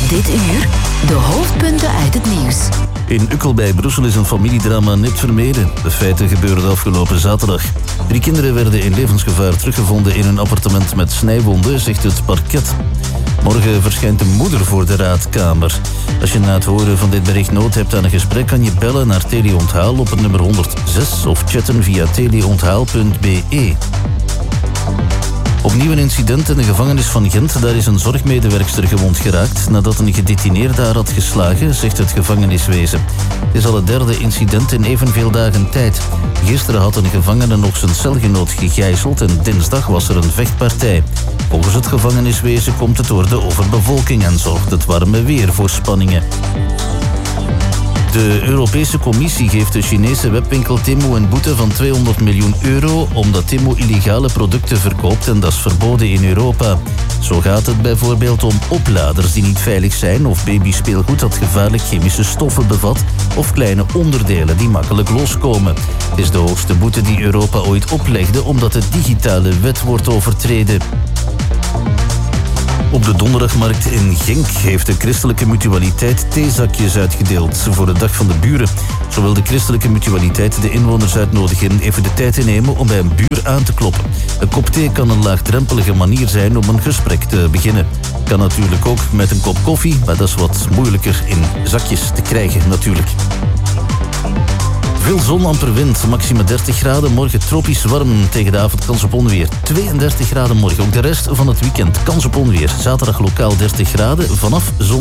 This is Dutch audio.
Dit uur de hoofdpunten uit het nieuws. In Ukkel bij Brussel is een familiedrama nipt vermeden. De feiten gebeurden afgelopen zaterdag. 3 kinderen werden in levensgevaar teruggevonden in hun appartement met snijwonden, zegt het parket. Morgen verschijnt de moeder voor de raadkamer. Als je na het horen van dit bericht nood hebt aan een gesprek, kan je bellen naar Teleonthaal op het nummer 106 of chatten via teleonthaal.be. Opnieuw een incident in de gevangenis van Gent. Daar is een zorgmedewerkster gewond geraakt nadat een gedetineerde haar had geslagen, zegt het gevangeniswezen. Het is al het 3e incident in evenveel dagen tijd. Gisteren had een gevangene nog zijn celgenoot gegijzeld en dinsdag was er een vechtpartij. Volgens het gevangeniswezen komt het door de overbevolking en zorgt het warme weer voor spanningen. De Europese Commissie geeft de Chinese webwinkel Temu een boete van €200 miljoen omdat Temu illegale producten verkoopt en dat is verboden in Europa. Zo gaat het bijvoorbeeld om opladers die niet veilig zijn of babyspeelgoed dat gevaarlijk chemische stoffen bevat of kleine onderdelen die makkelijk loskomen. Het is de hoogste boete die Europa ooit oplegde omdat de digitale wet wordt overtreden. Op de donderdagmarkt in Genk heeft de Christelijke Mutualiteit theezakjes uitgedeeld voor de Dag van de Buren. Zo wil de Christelijke Mutualiteit de inwoners uitnodigen even de tijd te nemen om bij een buur aan te kloppen. Een kop thee kan een laagdrempelige manier zijn om een gesprek te beginnen. Kan natuurlijk ook met een kop koffie, maar dat is wat moeilijker in zakjes te krijgen natuurlijk. Veel zon, amper wind, maxima 30 graden. Morgen tropisch warm, tegen de avond kans op onweer. 32 graden morgen, ook de rest van het weekend kans op onweer. Zaterdag lokaal 30 graden, vanaf zon.